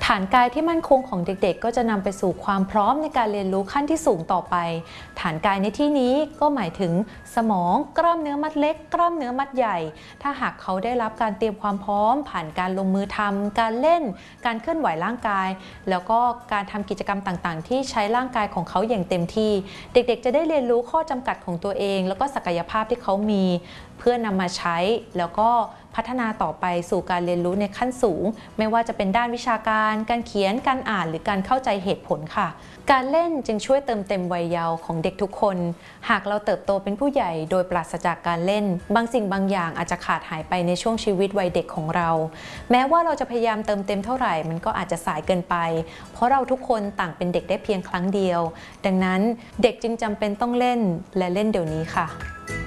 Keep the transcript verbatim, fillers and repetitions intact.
ฐานกายที่มั่นคงของเด็กๆก็จะนำไปสู่ความพร้อมในการเรียนรู้ขั้นที่สูงต่อไปฐานกายในที่นี้ก็หมายถึงสมองกล้ามเนื้อมัดเล็กกล้ามเนื้อมัดใหญ่ถ้าหากเขาได้รับการเตรียมความพร้อมผ่านการลงมือทำการเล่นการเคลื่อนไหวร่างกายแล้วก็การทำกิจกรรมต่างๆที่ใช้ร่างกายของเขาอย่างเต็มที่เด็กๆจะได้เรียนรู้ข้อจำกัดของตัวเองแล้วก็ศักยภาพที่เขามีเพื่อนำมาใช้แล้วก็พัฒนาต่อไปสู่การเรียนรู้ในขั้นสูงไม่ว่าจะเป็นด้านวิชาการการเขียนการอ่านหรือการเข้าใจเหตุผลค่ะการเล่นจึงช่วยเติมเต็มวัยเยาว์ของเด็กทุกคนหากเราเติบโตเป็นผู้ใหญ่โดยปราศจากการเล่นบางสิ่งบางอย่างอาจจะขาดหายไปในช่วงชีวิตวัยเด็กของเราแม้ว่าเราจะพยายามเติมเต็มเท่าไหร่มันก็อาจจะสายเกินไปเพราะเราทุกคนต่างเป็นเด็กได้เพียงครั้งเดียวดังนั้นเด็กจึงจำเป็นต้องเล่นและเล่นเดี๋ยวนี้ค่ะ